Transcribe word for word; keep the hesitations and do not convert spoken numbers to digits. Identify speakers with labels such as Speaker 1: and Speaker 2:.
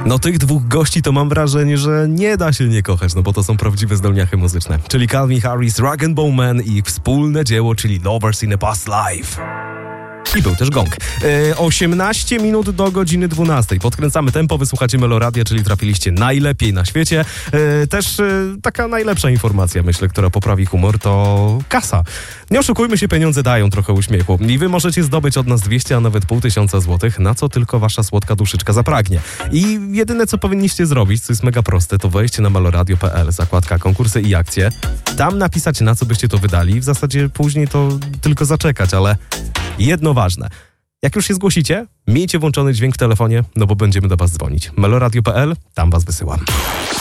Speaker 1: No tych dwóch gości to mam wrażenie, że nie da się nie kochać, no bo to są prawdziwe zdolniachy muzyczne. Czyli Calvin Harris, Rag and Bone Man i ich wspólne dzieło, czyli Lovers in a Past Life. I był też gong. E, osiemnaście minut do godziny dwunastej. Podkręcamy tempo, wysłuchacie Meloradia, czyli trafiliście najlepiej na świecie. E, też e, taka najlepsza informacja, myślę, która poprawi humor, to kasa. Nie oszukujmy się, pieniądze dają trochę uśmiechu. I wy możecie zdobyć od nas dwieście, a nawet pół tysiąca złotych, na co tylko wasza słodka duszyczka zapragnie. I jedyne, co powinniście zrobić, co jest mega proste, to wejście na meloradio kropka p l, zakładka konkursy i akcje. Tam napisać, na co byście to wydali. W zasadzie później to tylko zaczekać, ale jedno ważne. Jak już się zgłosicie, miejcie włączony dźwięk w telefonie, no bo będziemy do was dzwonić. meloradio kropka p l, tam was wysyłam.